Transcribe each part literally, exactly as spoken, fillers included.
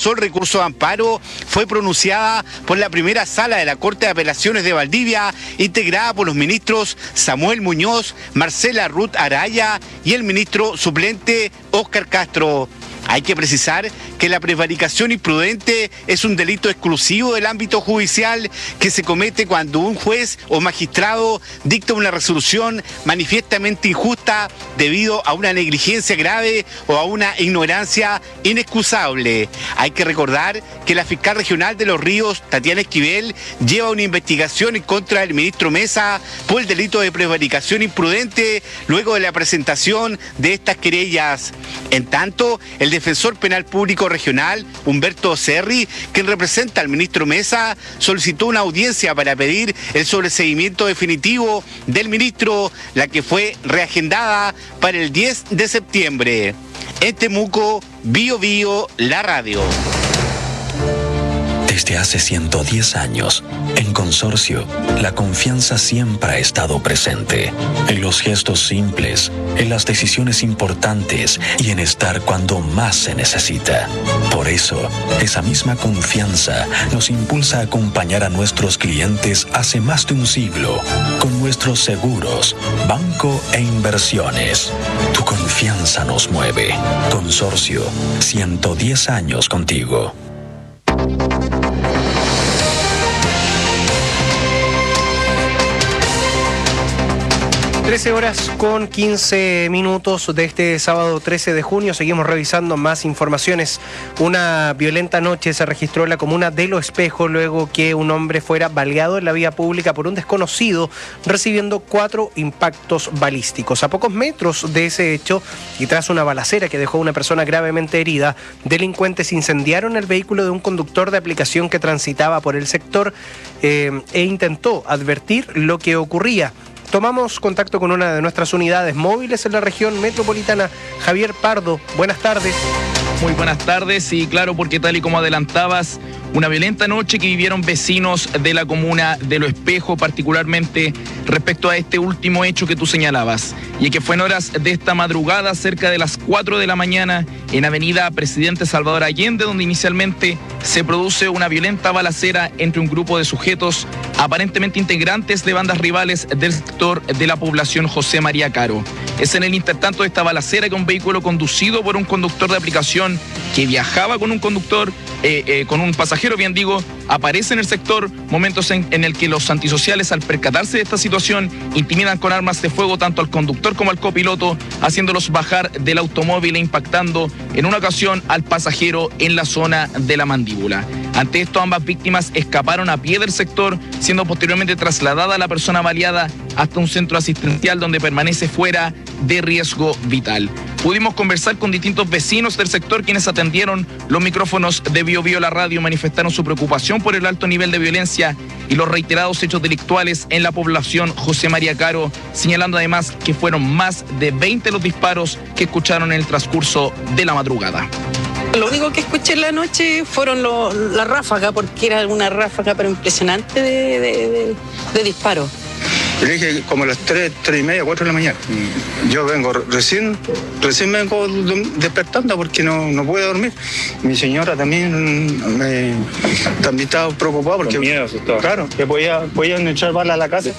rechazó el recurso de amparo fue pronunciada por la primera sala de la Corte de Apelaciones de Valdivia, integrada por los ministros Samuel Muñoz, Marcela Ruth Araya y el ministro suplente Óscar Castro. Hay que precisar que la prevaricación imprudente es un delito exclusivo del ámbito judicial que se comete cuando un juez o magistrado dicta una resolución manifiestamente injusta debido a una negligencia grave o a una ignorancia inexcusable. Hay que recordar que la fiscal regional de Los Ríos, Tatiana Esquivel, lleva una investigación en contra del ministro Mesa por el delito de prevaricación imprudente luego de la presentación de estas querellas. En tanto, el defensor penal público regional, Humberto Cerri, quien representa al ministro Mesa, solicitó una audiencia para pedir el sobreseimiento definitivo del ministro, la que fue reagendada para el diez de septiembre. En Temuco, Bio Bio, la radio. Desde hace ciento diez años, en Consorcio, la confianza siempre ha estado presente. En los gestos simples, en las decisiones importantes y en estar cuando más se necesita. Por eso, esa misma confianza nos impulsa a acompañar a nuestros clientes hace más de un siglo con nuestros seguros, banco e inversiones. Tu confianza nos mueve. Consorcio, ciento diez años contigo. trece horas con quince minutos de este sábado trece de junio. Seguimos revisando más informaciones. Una violenta noche se registró en la comuna de Lo Espejo luego que un hombre fuera baleado en la vía pública por un desconocido, recibiendo cuatro impactos balísticos. A pocos metros de ese hecho y tras una balacera que dejó a una persona gravemente herida, delincuentes incendiaron el vehículo de un conductor de aplicación que transitaba por el sector eh, e intentó advertir lo que ocurría. Tomamos contacto con una de nuestras unidades móviles en la región metropolitana. Javier Pardo, buenas tardes. Muy buenas tardes, y claro, porque tal y como adelantabas, una violenta noche que vivieron vecinos de la comuna de Lo Espejo, particularmente respecto a este último hecho que tú señalabas, y que fue en horas de esta madrugada, cerca de las cuatro de la mañana, en avenida Presidente Salvador Allende, donde inicialmente se produce una violenta balacera entre un grupo de sujetos aparentemente integrantes de bandas rivales del sector de la población José María Caro. Es en el intertanto de esta balacera que un vehículo conducido por un conductor de aplicación que viajaba con un conductor, eh, eh, con un pasajero, bien digo, aparece en el sector, momentos en, en el que los antisociales, al percatarse de esta situación, intimidan con armas de fuego tanto al conductor como al copiloto, haciéndolos bajar del automóvil e impactando en una ocasión al pasajero en la zona de la mandíbula. Ante esto, ambas víctimas escaparon a pie del sector, siendo posteriormente trasladada la persona baleada hasta un centro asistencial donde permanece fuera de riesgo vital. Pudimos conversar con distintos vecinos del sector quienes atendieron los micrófonos de Bio Bio la radio, manifestaron su preocupación por el alto nivel de violencia y los reiterados hechos delictuales en la población José María Caro, señalando además que fueron más de veinte los disparos que escucharon en el transcurso de la madrugada. Lo único que escuché en la noche fueron lo, la ráfaga, porque era una ráfaga pero impresionante de, de, de, de disparos. Le dije como a las tres, tres y media, cuatro de la mañana. Yo vengo recién, recién me vengo despertando porque no, no puedo dormir. Mi señora también me, también estaba preocupada porque, miedo, claro, que podía, podían echar balas a la casa.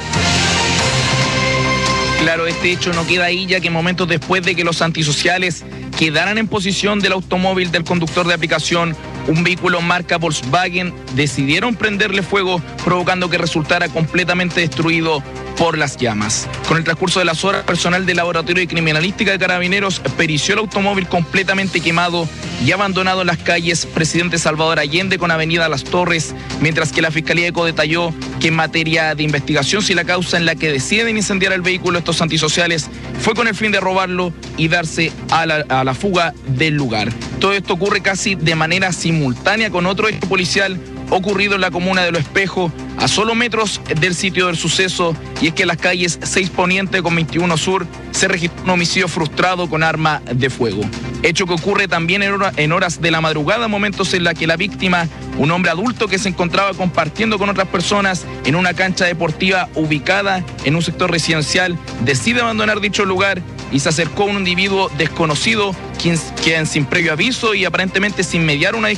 Claro, este hecho no queda ahí, ya que momentos después de que los antisociales quedaran en posición del automóvil del conductor de aplicación, un vehículo marca Volkswagen, decidieron prenderle fuego, provocando que resultara completamente destruido por las llamas. Con el transcurso de las horas, personal del Laboratorio de Criminalística de Carabineros perició el automóvil completamente quemado y abandonado en las calles Presidente Salvador Allende con Avenida Las Torres, mientras que la Fiscalía ECO detalló que en materia de investigación, si la causa en la que deciden incendiar el vehículo estos antisociales fue con el fin de robarlo y darse a la, a la fuga del lugar. Todo esto ocurre casi de manera simultánea con otro hecho policial ocurrido en la comuna de Lo Espejo, a solo metros del sitio del suceso, y es que en las calles seis Poniente con veintiuno Sur se registró un homicidio frustrado con arma de fuego. Hecho que ocurre también en, hora, en horas de la madrugada, momentos en la que la víctima, un hombre adulto que se encontraba compartiendo con otras personas en una cancha deportiva ubicada en un sector residencial, decide abandonar dicho lugar y se acercó a un individuo desconocido, quien, quien sin previo aviso y aparentemente sin mediar una